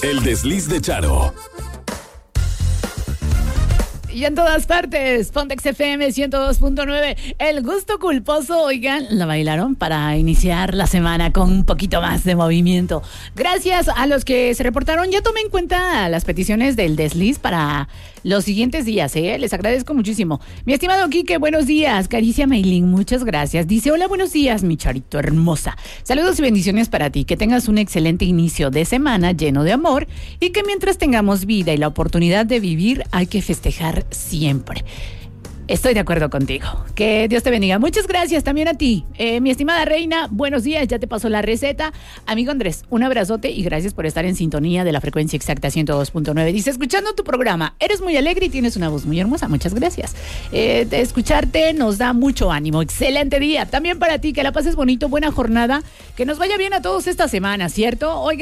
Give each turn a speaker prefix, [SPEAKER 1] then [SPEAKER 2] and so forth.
[SPEAKER 1] El desliz de Charo.
[SPEAKER 2] Y en todas partes, Pontex FM 102.9, el gusto culposo, oigan, la bailaron para iniciar la semana con un poquito más de movimiento. Gracias a los que se reportaron, ya tomé en cuenta las peticiones del desliz para los siguientes días, les agradezco muchísimo. Mi estimado Quique, buenos días, Caricia Meilín, muchas gracias. Dice, hola, buenos días, mi Charito hermosa. Saludos y bendiciones para ti, que tengas un excelente inicio de semana lleno de amor y que mientras tengamos vida y la oportunidad de vivir, hay que festejar siempre. Estoy de acuerdo contigo. Que Dios te bendiga. Muchas gracias también a ti. Mi estimada reina, buenos días. Ya te pasó la receta. Amigo Andrés, un abrazote y gracias por estar en sintonía de la frecuencia exacta 102.9. Dice, escuchando tu programa, eres muy alegre y tienes una voz muy hermosa. Muchas gracias. De escucharte nos da mucho ánimo. Excelente día. También para ti, que la pases bonito, buena jornada. Que nos vaya bien a todos esta semana, ¿cierto? Oiga.